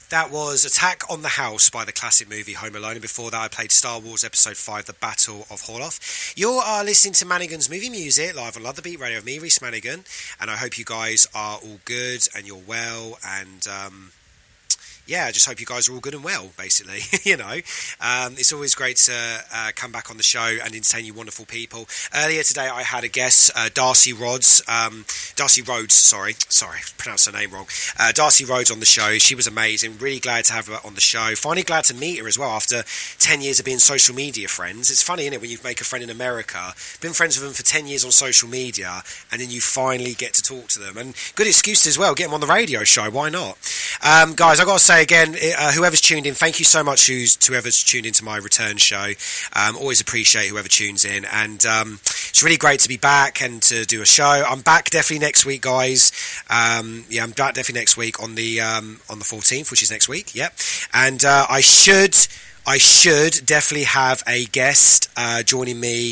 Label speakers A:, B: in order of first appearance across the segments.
A: That was Attack on the House by the classic movie Home Alone, and before that I played Star Wars Episode 5, The Battle of Horloth. You are listening to Manigan's Movie Music, live on Love the Beat Radio with me, Rhys Manigan, and I hope you guys are all good and you're well, and yeah, I just hope you guys are all good and well, basically. It's always great to come back on the show and entertain you wonderful people. Earlier today, I had a guest, Darcy Rhodes, sorry, pronounced her name wrong. Darcy Rhodes on the show. She was amazing. Really glad to have her on the show. Finally glad to meet her as well after 10 years of being social media friends. It's funny, isn't it, when you make a friend in America, been friends with them for 10 years on social media, and then you finally get to talk to them. And good excuse as well, get them on the radio show. Why not? Guys, I've got to say again, whoever's tuned in, thank you so much whoever's tuned into my return show. Always appreciate whoever tunes in, and it's really great to be back and to do a show. I'm back definitely next week, guys. I'm back definitely next week on the 14th, which is next week. Yep, and I should definitely have a guest joining me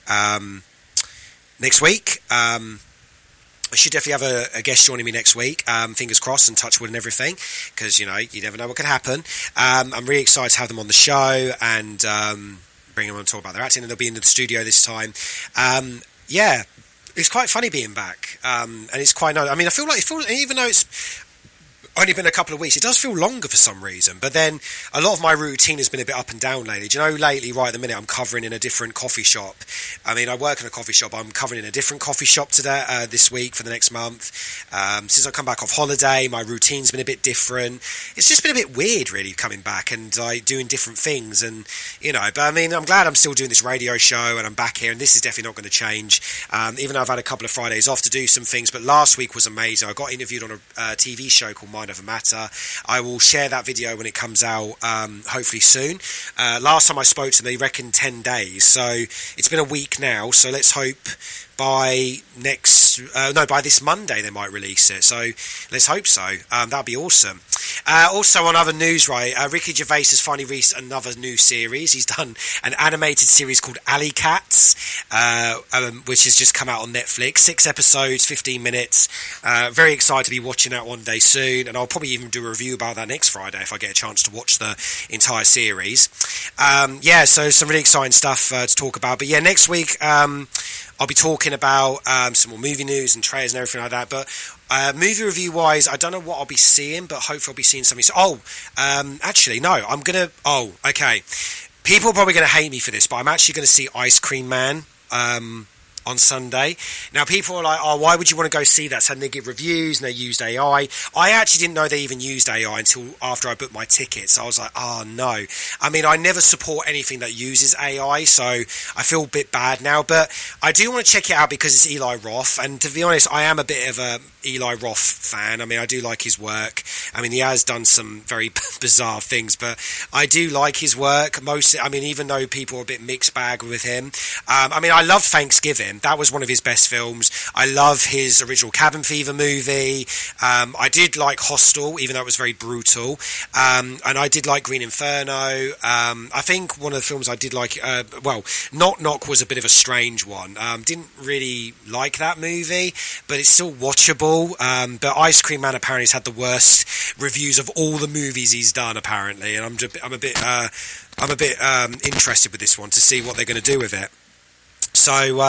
A: next week. I should definitely have a guest joining me next week. Fingers crossed and touch wood and everything, because you never know what can happen. I'm really excited to have them on the show and bring them on to talk about their acting, and they'll be in the studio this time. It's quite funny being back, and it's quite nice. I mean, I feel even though it's only been a couple of weeks, it does feel longer for some reason, but then a lot of my routine has been a bit up and down lately. Do you know, lately, right at the minute, I'm covering in a different coffee shop. I mean, I work in a coffee shop, I'm covering in a different coffee shop today, this week for the next month. Since I come back off holiday, my routine's been a bit different. It's just been a bit weird, really, coming back and doing different things, and, but I mean, I'm glad I'm still doing this radio show, and I'm back here, and this is definitely not going to change, even though I've had a couple of Fridays off to do some things, but last week was amazing. I got interviewed on a TV show called Mind Over Matter. I will share that video when it comes out, hopefully soon. Last time I spoke to them, they reckoned 10 days, so it's been a week now, so let's hope by this Monday they might release it, so let's hope so. That'd be awesome. Also on other news, right, Ricky Gervais has finally released another new series. He's done an animated series called Alley Cats, which has just come out on Netflix. 6 episodes, 15 minutes. Very excited to be watching that one day soon, and I'll probably even do a review about that next Friday if I get a chance to watch the entire series. So some really exciting stuff to talk about. But yeah, next week I'll be talking about some more movie news and trailers and everything like that. But movie review wise, I don't know what I'll be seeing, but hopefully I'll be seeing something. Actually, no, I'm gonna. Oh, okay. People are probably going to hate me for this, but I'm actually going to see Ice Cream Man on Sunday. Now, people are like, oh, why would you want to go see that? So they give reviews and they used AI. I actually didn't know they even used AI until after I booked my tickets. So I was like, oh, no. I mean, I never support anything that uses AI, so I feel a bit bad now. But I do want to check it out because it's Eli Roth. And to be honest, I am a bit of a Eli Roth fan. I mean, I do like his work. I mean, he has done some very bizarre things, but I do like his work. Even though people are a bit mixed bag with him. I love Thanksgiving. That was one of his best films. I love his original Cabin Fever movie. I did like Hostel, even though it was very brutal. And I did like Green Inferno. I think one of the films I did like, Knock Knock was a bit of a strange one. Didn't really like that movie, but it's still watchable. But Ice Cream Man apparently has had the worst reviews of all the movies he's done, apparently. And I'm a bit interested with this one to see what they're going to do with it. So,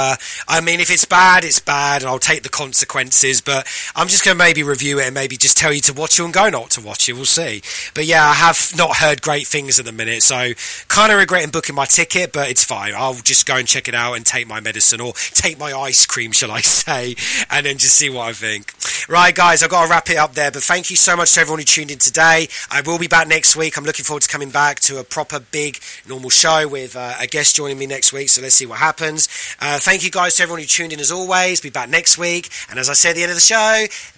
A: if it's bad, it's bad, and I'll take the consequences, but I'm just going to maybe review it and maybe just tell you to watch it and go not to watch it, we'll see. But yeah, I have not heard great things at the minute, so kind of regretting booking my ticket, but it's fine. I'll just go and check it out and take my medicine, or take my ice cream, shall I say, and then just see what I think. Right, guys, I've got to wrap it up there, but thank you so much to everyone who tuned in today. I will be back next week. I'm looking forward to coming back to a proper big normal show with a guest joining me next week, so let's see what happens. Thank you guys to everyone who tuned in as always. Be back next week. And as I said at the end of the show,